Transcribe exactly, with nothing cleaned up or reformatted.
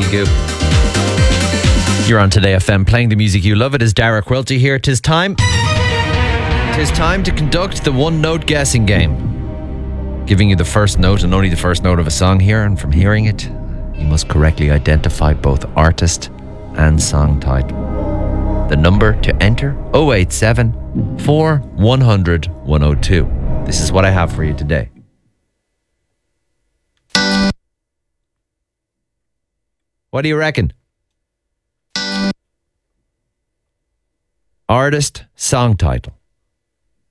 Goo. You're on Today F M, playing the music you love. It is Dara Quilty here. Tis time. Tis time to conduct the one-note guessing game. Giving you the first note and only the first note of a song here, and from hearing it, you must correctly identify both artist and song title. The number to enter, oh eight seven, four one hundred, one oh two. This is what I have for you today. What do you reckon? Artist, song title.